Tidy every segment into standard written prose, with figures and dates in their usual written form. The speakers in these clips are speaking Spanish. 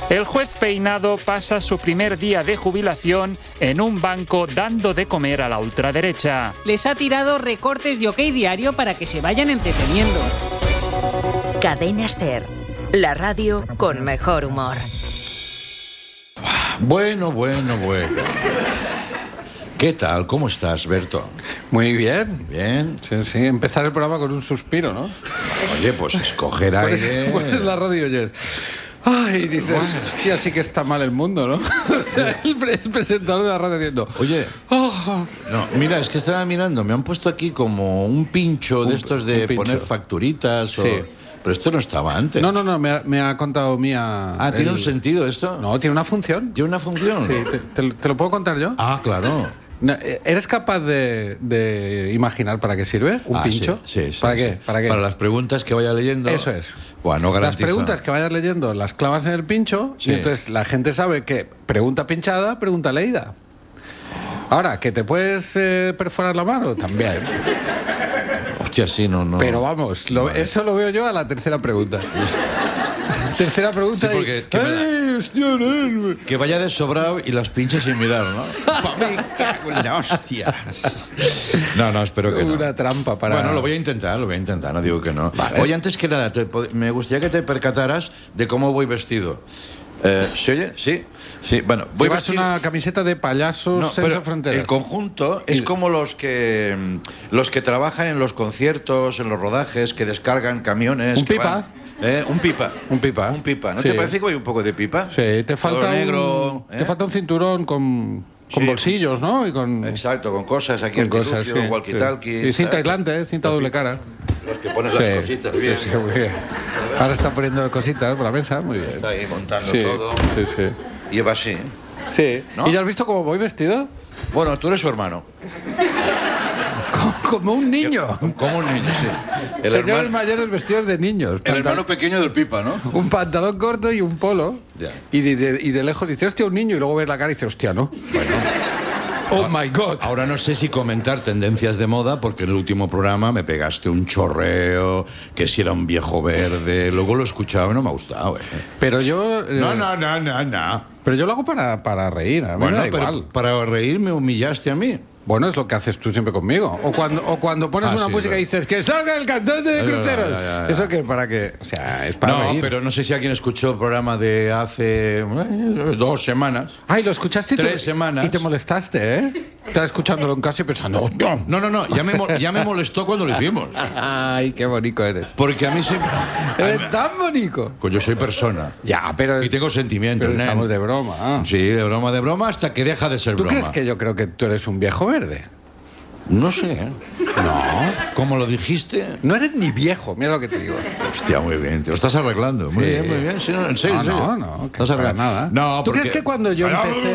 El juez Peinado pasa su primer día de jubilación en un banco dando de comer a la ultraderecha. Les ha tirado recortes de OK Diario para que se vayan entreteniendo. Cadena SER, la radio con mejor humor. Bueno. ¿Qué tal? ¿Cómo estás, Berto? Muy bien. ¿Bien? Sí. Empezar el programa con un suspiro, ¿no? Oye, pues escoger aire... Pones la radio y oyes... Ay, dices, hostia, sí que está mal el mundo, ¿no? O sea, el presentador de la radio diciendo... Oye, no, mira, es que estaba mirando, me han puesto aquí como un pincho de estos de poner facturitas o... Sí. Pero esto no estaba antes. No, me ha contado Mía... Ah, ¿tiene un sentido esto? No, tiene una función. ¿Tiene una función? Sí, ¿te lo puedo contar yo? Ah, claro. No, ¿eres capaz de imaginar para qué sirve un pincho? Sí. ¿Para qué? ¿Para qué? Para las preguntas que vaya leyendo. Eso es. Bueno, no las garantizo. preguntas que vayas leyendo las clavas en el pincho y entonces la gente sabe que pregunta pinchada, pregunta leída. Ahora, ¿que te puedes perforar la mano? También. Hostia, sí, no. Pero vamos, eso lo veo yo a la tercera pregunta. Tercera pregunta. Sí, porque que vaya de sobrado y las pinches sin mirar, ¿no? Me cago en la hostia. No, espero que no. Una trampa para... Bueno, lo voy a intentar, no digo que no. Vale. Oye, antes que nada, me gustaría que te percataras de cómo voy vestido. ¿Se oye? Sí. Bueno, voy Llevas vestido... una camiseta de payasos senza fronteras. El conjunto es como los que trabajan en los conciertos, en los rodajes, que descargan camiones. ¿Un pipa? Un pipa. Un pipa. ¿No Sí. te parece que voy un poco de pipa? Sí, te falta Todo negro. te falta un cinturón con bolsillos, ¿no? Y con... Exacto, con cosas aquí, con cosas, artilugio, walkie-talkie. Y cinta aislante, cinta doble cara. Los que pones las cositas, bien. Sí, muy bien. Ahora está poniendo cositas por la mesa, muy bien. Está ahí montando Sí, todo. sí. Lleva así. Sí. ¿No? ¿Y ya has visto cómo voy vestido? Bueno, tú eres su hermano. Como un niño. Como un niño, sí. El Señores hermano, mayores vestidos de niños. el hermano pequeño del pipa, ¿no? Un pantalón corto y un polo. Ya. Y de lejos dice, hostia, un niño. Y luego ves la cara y dice, hostia, ¿no? Bueno. Oh my God. Ahora no sé si comentar tendencias de moda, porque en el último programa me pegaste un chorreo, que si era un viejo verde. Luego lo he escuchado y no me ha gustado, Pero yo... No. Pero yo lo hago para reír. A mí me da igual. Para reír me humillaste a mí. Bueno, es lo que haces tú siempre conmigo. O cuando pones una música y dices que salga el cantante de cruceros. Ya. Eso que para que... O sea, es para reír. No, pero no sé si alguien escuchó el programa de hace 2 semanas. Ay, lo escuchaste y 3 semanas. Y te molestaste, ¿eh? Estás escuchándolo en casa y pensando... No. Ya me molestó cuando lo hicimos. Ay, qué bonito eres. Porque a mí siempre... Eres tan bonito. Pues yo soy persona. Ya, pero... Y tengo sentimientos, Pero estamos nen. de broma. Sí, de broma hasta que deja de ser ¿Tú broma. crees que yo creo que tú eres un viejo verde? No sé, ¿eh? No. ¿Cómo lo dijiste? No eres ni viejo, mira lo que te digo. Hostia, muy bien. Te lo estás arreglando. Muy bien. Sí, no, en serio. No, ¿Estás arreglando? nada. No, ¿Tú porque... crees que cuando yo empecé...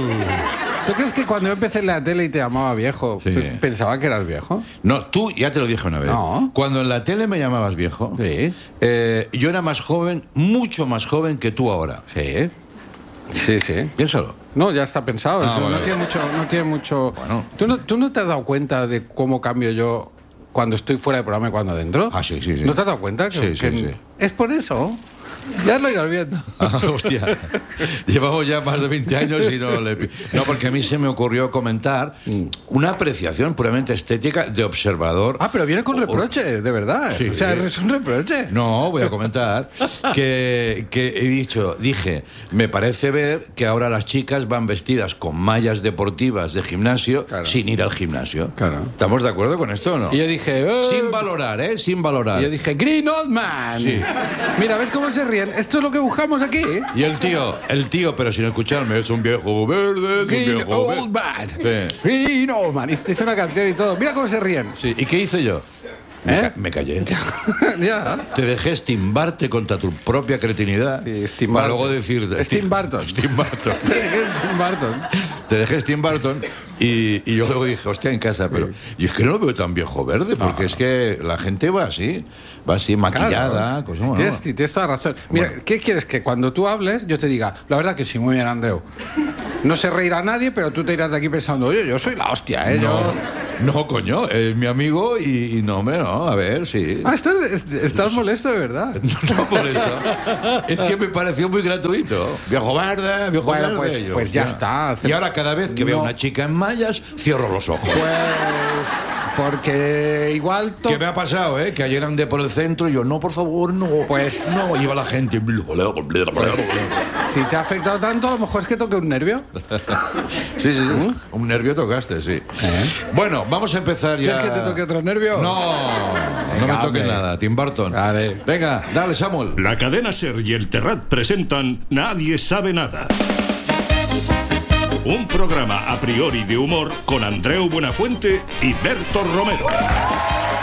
¿Tú crees que cuando yo empecé en la tele y te llamaba viejo, Sí. pensaba que eras viejo? No, tú ya te lo dije una vez. No. Cuando en la tele me llamabas viejo, Sí. yo era más joven, mucho más joven que tú ahora. Sí. Piénsalo. No, ya está pensado. Ah, vale. No tiene mucho... Bueno. ¿Tú no te has dado cuenta de cómo cambio yo cuando estoy fuera del programa y cuando dentro? Ah, sí. ¿No te has dado cuenta? Sí. Es por eso. Ya lo irás viendo. Ah, hostia. Llevamos ya más de 20 años y no le... No, porque a mí se me ocurrió comentar una apreciación puramente estética de observador. Ah, pero viene con reproche, de verdad. Sí. O sea, es un reproche. No, voy a comentar que dije, me parece ver que ahora las chicas van vestidas con mallas deportivas de gimnasio sin ir al gimnasio. Claro. ¿Estamos de acuerdo con esto o no? Y yo dije... Sin valorar, sin valorar. Y yo dije, Green Old Man. Sí. Mira, ¿ves cómo se ríen? Esto es lo que buscamos aquí. Y el tío, pero sin escucharme, es un viejo verde, Green un viejo Old Man. Sí. Green Old Man. Hizo una canción y todo. Mira cómo se ríen. Sí. ¿Y qué hice yo? Me callé. Ya. Te dejé estimbarte contra tu propia cretinidad. Sí, Steve para Barton. luego decir... Steve Barton. Steve Barton. Tim Burton. Te dejé Steve Barton y yo luego dije, hostia, en casa, pero yo es que no lo veo tan viejo verde, porque es que la gente va así maquillada. Pues, bueno. Tienes toda razón. Mira, Bueno. ¿qué quieres? Que cuando tú hables yo te diga, la verdad que sí, muy bien, Andreu. No se reirá nadie, pero tú te irás de aquí pensando, oye, yo soy la hostia, ¿eh? No. No, coño, es mi amigo y no, hombre, no, a ver, sí. Estás molesto de verdad. No molesto. Es que me pareció muy gratuito. Viejo verde, viejo verde. Pues ya está. Y ahora cada vez que veo a una chica en mallas, cierro los ojos. Pues... porque igual... ¿Qué me ha pasado, Que ayer andé por el centro y yo, no, por favor, no. Pues... no, iba la gente... Pues, si te ha afectado tanto, a lo mejor es que toque un nervio. Sí. Un nervio tocaste, sí. Bueno, vamos a empezar ya. ¿Quieres que te toque otro nervio? No me toque nada, Tim Burton. Vale. Venga, dale, Samuel. La cadena SER y el Terrat presentan Nadie sabe nada. Un programa a priori de humor con Andreu Buenafuente y Berto Romero.